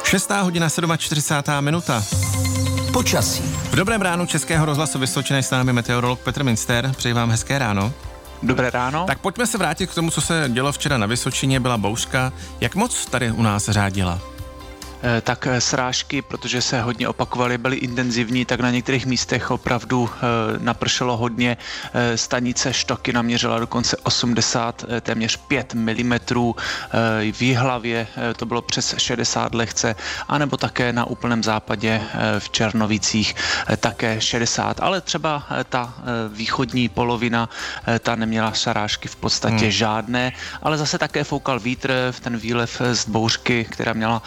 6:47. Počasí. V dobrém ránu Českého rozhlasu Vysočina je s námi meteorolog Petr Minster. Přeji vám hezké ráno. Dobré ráno. Tak pojďme se vrátit k tomu, co se dělo včera na Vysočině, byla bouřka. Jak moc tady u nás řádila? Tak srážky, protože se hodně opakovaly, byly intenzivní, tak na některých místech opravdu napršelo hodně. Stanice Štoky naměřila dokonce 80, téměř 5 mm. V Jihlavě to bylo přes 60 lehce, anebo také na úplném západě v Černovicích také 60. Ale třeba ta východní polovina, ta neměla srážky v podstatě žádné, ale zase také foukal vítr, ten výlev z bouřky, která měla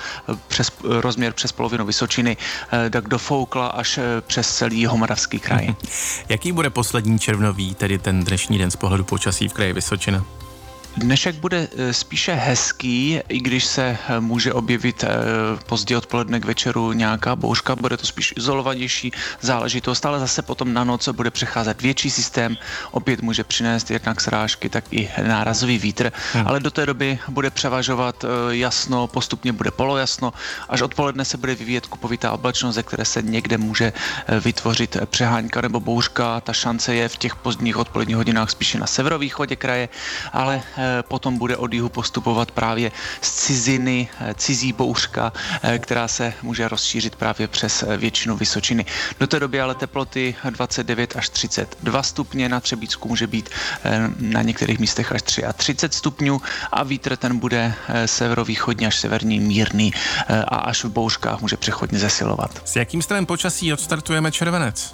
rozměr přes polovinu Vysočiny, tak dofoukla až přes celý Jihomoravský kraj. Jaký bude poslední červnový, tedy ten dnešní den z pohledu počasí v kraji Vysočina? Dnešek bude spíše hezký, i když se může objevit pozdě odpoledne k večeru nějaká bouřka, bude to spíš izolovanější záležitost, ale zase potom na noc bude přecházet větší systém, opět může přinést jednak srážky, tak i nárazový vítr, ale do té doby bude převažovat jasno, postupně bude polojasno, až odpoledne se bude vyvíjet kupovitá oblačnost, ze které se někde může vytvořit přehánka nebo bouřka. Ta šance je v těch pozdních odpoledních hodinách spíše na severovýchodě kraje, ale potom bude od jihu postupovat právě z ciziny, cizí bouřka, která se může rozšířit právě přes většinu Vysočiny. Do té doby ale teploty 29 až 32 stupně, na Třebíčsku může být na některých místech až 33 stupňů a vítr ten bude severovýchodně až severní mírný a až v bouřkách může přechodně zesilovat. S jakým stavem počasí odstartujeme červenec?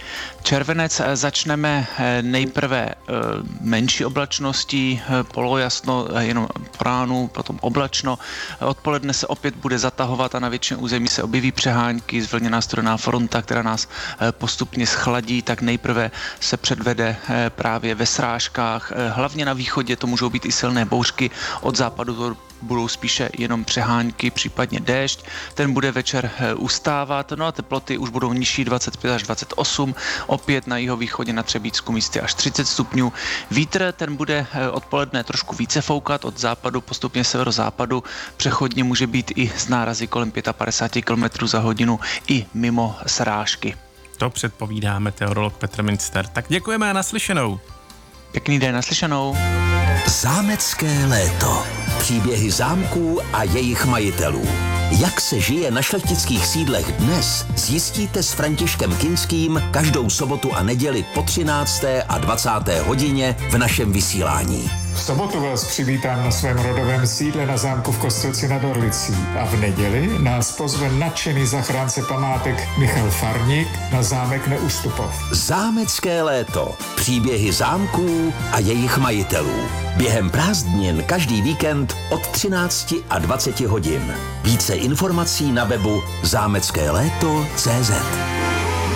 Červenec začneme nejprve menší oblačností, polojasno, jenom po ránu, potom oblačno. Odpoledne se opět bude zatahovat a na většině území se objeví přehánky, zvlněná studená fronta, která nás postupně schladí, tak nejprve se předvede právě ve srážkách. Hlavně na východě to můžou být i silné bouřky, od západu to budou spíše jenom přehánky, případně déšť. Ten bude večer ustávat, no a teploty už budou nižší 25 až 28, opět na jihovýchodě na Třebíčsku místě až 30 stupňů. Vítr ten bude odpoledne trošku více foukat od západu, postupně severozápadu, přechodně může být i z nárazy kolem 55 km za hodinu i mimo srážky. To předpovídá meteorolog Petr Minster. Tak děkujeme a naslyšenou. Pěkný den, naslyšenou. Zámecké léto. Příběhy zámků a jejich majitelů. Jak se žije na šlechtických sídlech dnes, zjistíte s Františkem Kinským každou sobotu a neděli po 13. a 20. hodině v našem vysílání. V sobotu vás přivítám na svém rodovém sídle na zámku v Kostelci nad Orlicí a v neděli nás pozve nadšený zachránce památek Michal Farník na zámek Neustupov. Zámecké léto. Příběhy zámků a jejich majitelů. Během prázdnin každý víkend od 13 a 20 hodin. Více informací na webu zámeckéléto.cz.